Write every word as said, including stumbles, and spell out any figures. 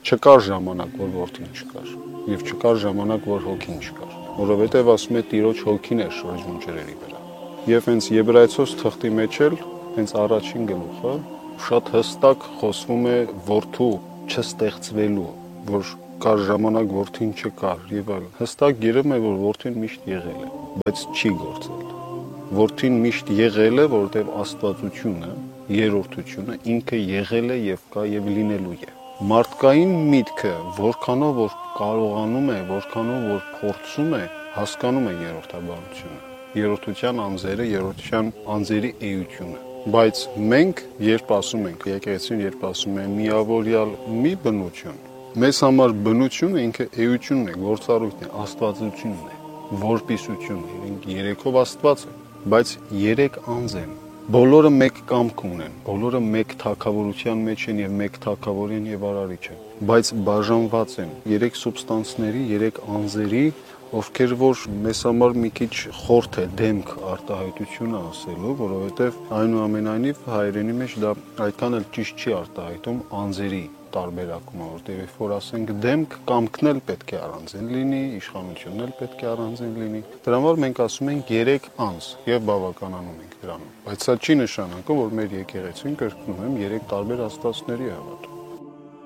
Չկար ժամանակ, որ որդին չկար, եւ չկար ժամանակ, որ հոգին չկար, որովհետեւ ասում է Տիրոջ հոգին էր շրջում ջրերի վրա։ Եվ հենց Եբրայեցոս թղթի մեջ էլ հենց առաջին գլուխը շատ հստակ խոսվում է որդու չստեղծվելու, որ կար ժամանակ որդին չկար եւ այլն։ Հստակ գիրում է, որ որդին միշտ եղել է, բայց չի գործել։ Որդին միշտ եղել է, որովհետեւ Աստվածությունը, երրորդությունը ինքը եղել է եւ կա եւ լինելու է։ Մարդկային միտքը, որքանով որ կարողանում է, որքանով որ փորձում է, հասկանում է երրորդաբանությունը, երրորդության անձերը, երրորդության անձերի էությունը։ Բայց մենք, երբ ասում ենք, եկեղեցին երբ ասում է միավորյալ մի բնություն, մեզ համար բնությունը ինքը էությունն է, գործառույթն է, աստվածությունն է, որպիսությունն է, ինքը երեքով Աստված է, բայց երեք անձ են։ Բոլորը մեկ կամք ունեն, բոլորը մեկ թագավորության մեջ են եւ մեկ թագավորին եւ արարիչ են, բայց բաժանված են երեք սուբստանցների, երեք անձերի, ովքեր որ մեզ համար մի քիչ խորթ է դեմք արտահայտությունը ասելու, որովհետեւ այնուամենայնիվ հայերենի մեջ դա այդքան էլ ճիշտ չի արտահայտում անձերի տարբերակումը, որտեղ երբ որ ասենք դեմք, կամքն էլ պետք է առանձին լինի, իշխանությունն էլ պետք է առանձին լինի։ Դրա համար մենք ասում ենք երեք անձ եւ բավականանում ենք դրանում։ Բայց սա չի նշանակում, որ մեր եկեղեցին կրկնում եմ երեք տարբեր աստվածների հավատում։